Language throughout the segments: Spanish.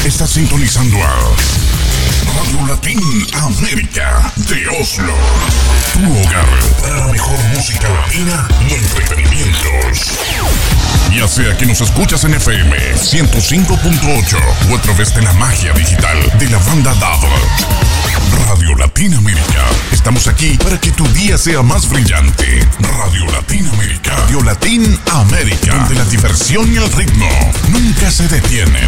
Estás sintonizando a Radio Latin América de Oslo. Tu hogar para la mejor música latina y entretenimientos. Ya sea que nos escuchas en FM 105.8 o a través de la magia digital de la banda DAB. Radio Latin América. Estamos aquí para que tu día sea más brillante. Radio Latin América. Radio Latin América. Donde la diversión y el ritmo nunca se detienen.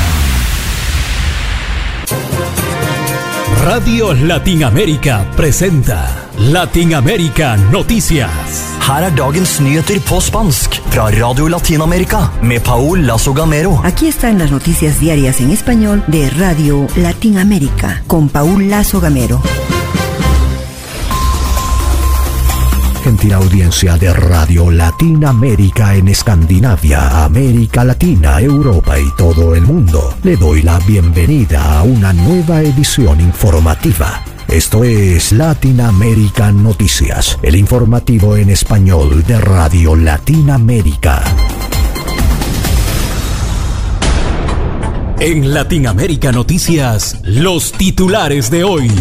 Radio Latin América presenta Latin America Noticias. Her dagens nyheter på spansk fra Radio Latin America med Paul Lazo Gamero. Aquí están las noticias diarias en español de Radio Latin America con Paul Lazo Gamero. Gentil audiencia de Radio Latin América en Escandinavia, América Latina, Europa y todo el mundo. Le doy la bienvenida a una nueva edición informativa. Esto es Latin America Noticias, el informativo en español de Radio Latin América. En Latin America Noticias, los titulares de hoy.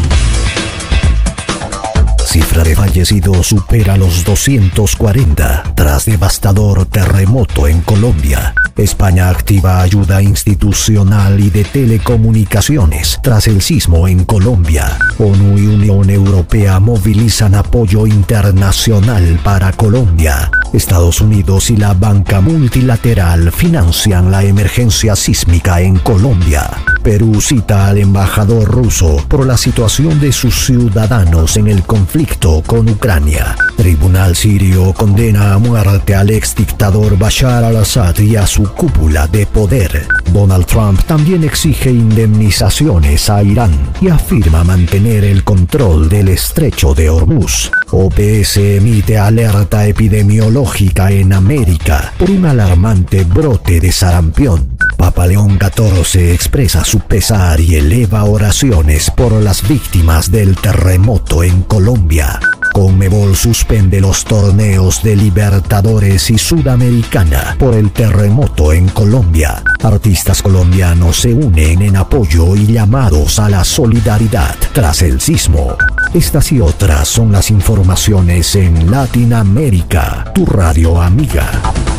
Cifra de fallecidos supera los 240 tras devastador terremoto en Colombia. España activa ayuda institucional y de telecomunicaciones tras el sismo en Colombia. ONU y Unión Europea movilizan apoyo internacional para Colombia. Estados Unidos y la banca multilateral financian la emergencia sísmica en Colombia. Perú cita al embajador ruso por la situación de sus ciudadanos en el conflicto con Ucrania. Tribunal sirio condena a muerte al exdictador Bashar al-Assad y a su cúpula de poder. Donald Trump también exige indemnizaciones a Irán y afirma mantener el control del estrecho de Hormuz. OPS emite alerta epidemiológica en América por un alarmante brote de sarampión. Papa León XIV expresa su pesar y eleva oraciones por las víctimas del terremoto en Colombia. Conmebol suspende los torneos de Libertadores y Sudamericana por el terremoto en Colombia. Artistas colombianos se unen en apoyo y llamados a la solidaridad tras el sismo. Estas y otras son las informaciones en Latin América, tu radio amiga.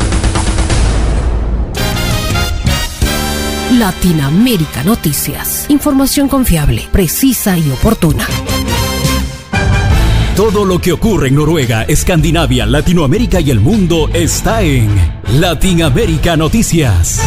Latinoamérica Noticias. Información confiable, precisa y oportuna. Todo lo que ocurre en Noruega, Escandinavia, Latinoamérica y el mundo está en Latin America Noticias.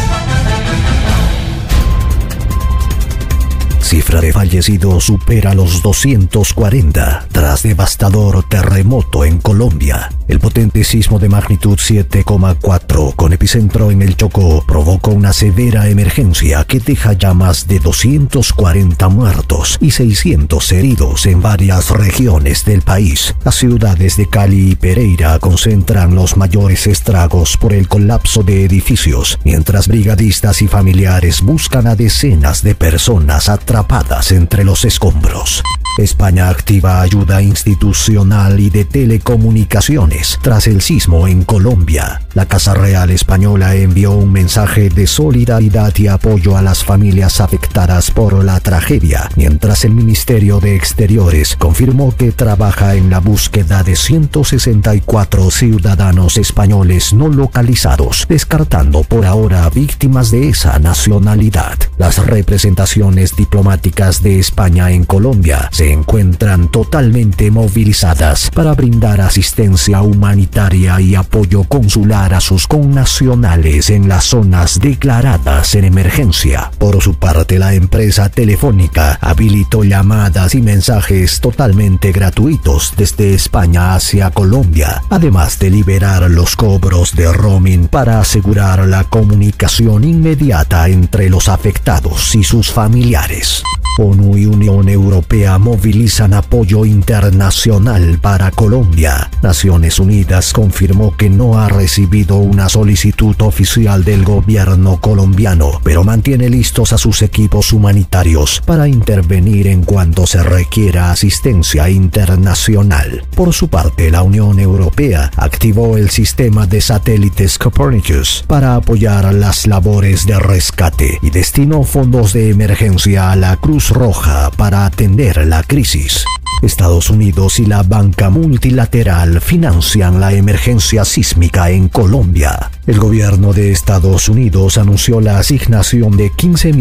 Cifra de fallecidos supera los 240 tras devastador terremoto en Colombia. El potente sismo de magnitud 7,4 con epicentro en el Chocó provocó una severa emergencia que deja ya más de 240 muertos y 600 heridos en varias regiones del país. Las ciudades de Cali y Pereira concentran los mayores estragos por el colapso de edificios, mientras brigadistas y familiares buscan a decenas de personas atrapadas entre los escombros. España activa ayuda institucional y de telecomunicaciones tras el sismo en Colombia. La Casa Real Española envió un mensaje de solidaridad y apoyo a las familias afectadas por la tragedia, mientras el Ministerio de Exteriores confirmó que trabaja en la búsqueda de 164 ciudadanos españoles no localizados, descartando por ahora víctimas de esa nacionalidad. Las representaciones diplomáticas de España en Colombia se encuentran totalmente movilizadas para brindar asistencia humanitaria y apoyo consular a sus connacionales en las zonas declaradas en emergencia. Por su parte, la empresa Telefónica habilitó llamadas y mensajes totalmente gratuitos desde España hacia Colombia, además de liberar los cobros de roaming para asegurar la comunicación inmediata entre los afectados y sus familiares. ONU y Unión Europea movilizan apoyo internacional para Colombia. Naciones Unidas confirmó que no ha recibido una solicitud oficial del gobierno colombiano, pero mantiene listos a sus equipos humanitarios para intervenir en cuanto se requiera asistencia internacional. Por su parte, la Unión Europea activó el sistema de satélites Copernicus para apoyar las labores de rescate y destinó fondos de emergencia a la Cruz Roja para atender la crisis. Estados Unidos y la banca multilateral financian la emergencia sísmica en Colombia. El gobierno de Estados Unidos anunció la asignación de $15,5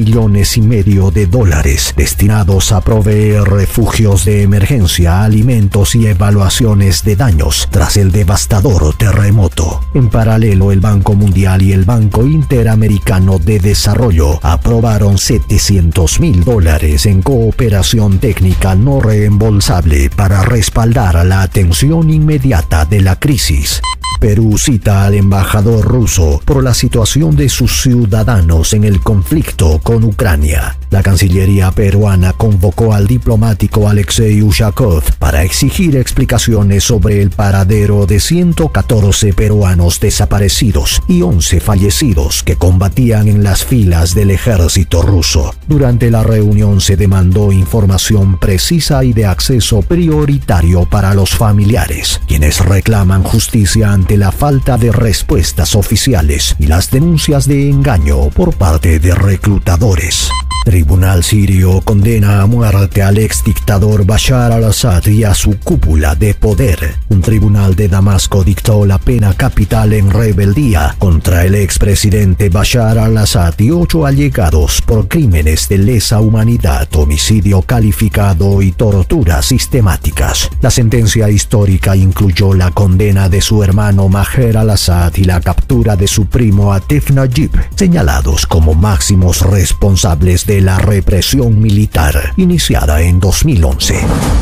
millones destinados a proveer refugios de emergencia, alimentos y evaluaciones de daños tras el devastador terremoto. En paralelo, el Banco Mundial y el Banco Interamericano de Desarrollo aprobaron $700,000 en cooperación técnica no reembolsable para respaldar la atención inmediata de la crisis. Perú cita al embajador ruso por la situación de sus ciudadanos en el conflicto con Ucrania. La Cancillería peruana convocó al diplomático Alexei Ushakov para exigir explicaciones sobre el paradero de 114 peruanos desaparecidos y 11 fallecidos que combatían en las filas del ejército ruso. Durante la reunión se demandó información precisa y de acceso prioritario para los familiares, quienes reclaman justicia ante la falta de respuestas oficiales y las denuncias de engaño por parte de reclutadores. Tribunal sirio condena a muerte al exdictador Bashar al-Assad y a su cúpula de poder. Un tribunal de Damasco dictó la pena capital en rebeldía contra el expresidente Bashar al-Assad y 8 allegados por crímenes de lesa humanidad, homicidio calificado y torturas sistemáticas. La sentencia histórica incluyó la condena de su hermano Maher al-Assad y la captura de su primo Atif Najib, señalados como máximos responsables de la represión militar iniciada en 2011.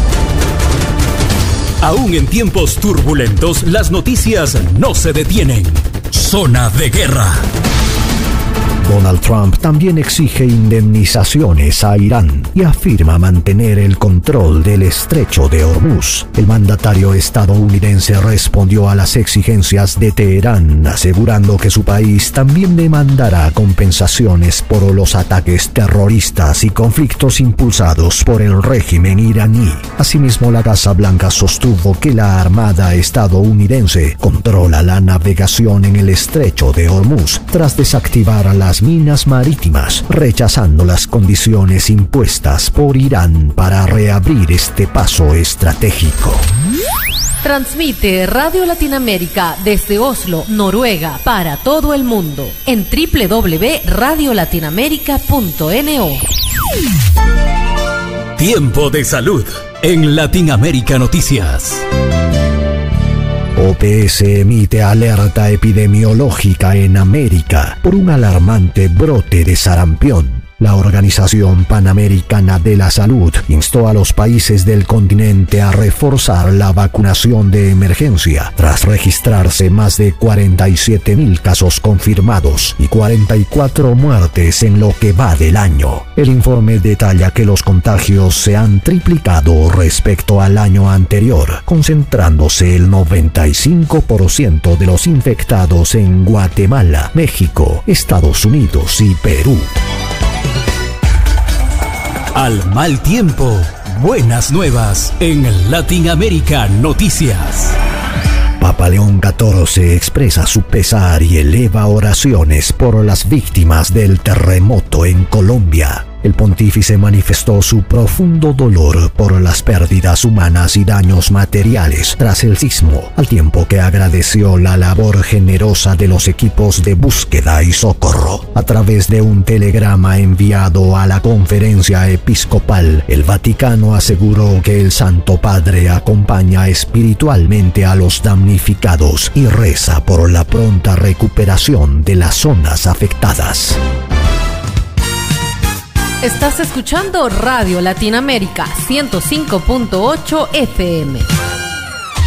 Aún en tiempos turbulentos, las noticias no se detienen. Zona de guerra. Donald Trump también exige indemnizaciones a Irán y afirma mantener el control del estrecho de Hormuz. El mandatario estadounidense respondió a las exigencias de Teherán, asegurando que su país también demandará compensaciones por los ataques terroristas y conflictos impulsados por el régimen iraní. Asimismo, la Casa Blanca sostuvo que la Armada estadounidense controla la navegación en el estrecho de Hormuz tras desactivar las minas marítimas, rechazando las condiciones impuestas por Irán para reabrir este paso estratégico. Transmite Radio Latinoamérica desde Oslo, Noruega, para todo el mundo en www.radiolatinoamerica.no. Tiempo de salud en Latinoamérica Noticias. OPS emite alerta epidemiológica en América por un alarmante brote de sarampión. La Organización Panamericana de la Salud instó a los países del continente a reforzar la vacunación de emergencia tras registrarse más de 47,000 casos confirmados y 44 muertes en lo que va del año. El informe detalla que los contagios se han triplicado respecto al año anterior, concentrándose el 95% de los infectados en Guatemala, México, Estados Unidos y Perú. Al mal tiempo, buenas nuevas en Latinoamérica Noticias. Papa León XIV expresa su pesar y eleva oraciones por las víctimas del terremoto en Colombia. El pontífice manifestó su profundo dolor por las pérdidas humanas y daños materiales tras el sismo, al tiempo que agradeció la labor generosa de los equipos de búsqueda y socorro. A través de un telegrama enviado a la Conferencia Episcopal, el Vaticano aseguró que el Santo Padre acompaña espiritualmente a los damnificados y reza por la pronta recuperación de las zonas afectadas. Estás escuchando Radio Latinoamérica 105.8 FM.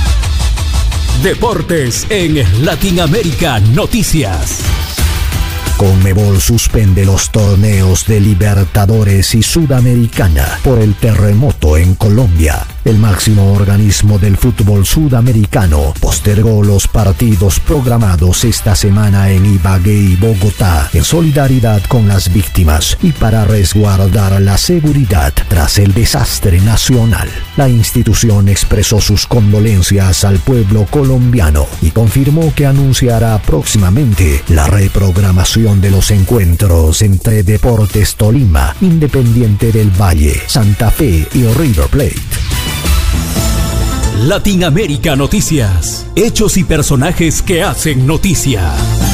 Deportes en Latinoamérica Noticias. Conmebol suspende los torneos de Libertadores y Sudamericana por el terremoto en Colombia. El máximo organismo del fútbol sudamericano postergó los partidos programados esta semana en Ibagué y Bogotá en solidaridad con las víctimas y para resguardar la seguridad tras el desastre nacional. La institución expresó sus condolencias al pueblo colombiano y confirmó que anunciará próximamente la reprogramación de los encuentros entre Deportes Tolima, Independiente del Valle, Santa Fe y River Plate. Latinoamérica Noticias. Hechos y personajes que hacen noticia.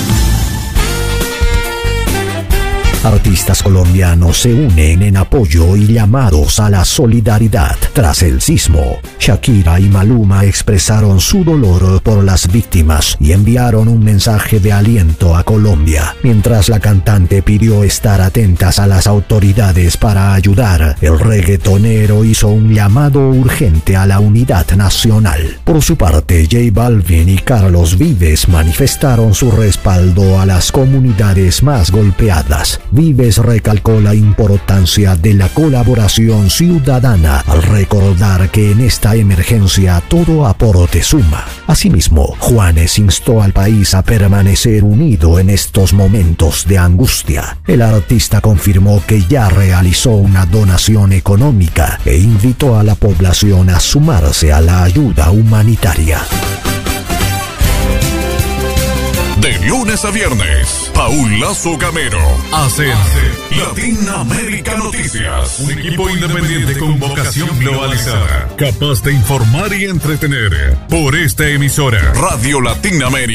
Artistas colombianos se unen en apoyo y llamados a la solidaridad tras el sismo. Shakira y Maluma expresaron su dolor por las víctimas y enviaron un mensaje de aliento a Colombia. Mientras la cantante pidió estar atentas a las autoridades para ayudar, el reggaetonero hizo un llamado urgente a la unidad nacional. Por su parte, J Balvin y Carlos Vives manifestaron su respaldo a las comunidades más golpeadas. Vives recalcó la importancia de la colaboración ciudadana al recordar que en esta emergencia todo aporte suma. Asimismo, Juanes instó al país a permanecer unido en estos momentos de angustia. El artista confirmó que ya realizó una donación económica e invitó a la población a sumarse a la ayuda humanitaria. De lunes a viernes, Paul Lazo Gamero hace Latinoamérica Noticias. Un equipo independiente con vocación globalizada, capaz de informar y entretener. Por esta emisora, Radio Latinoamérica.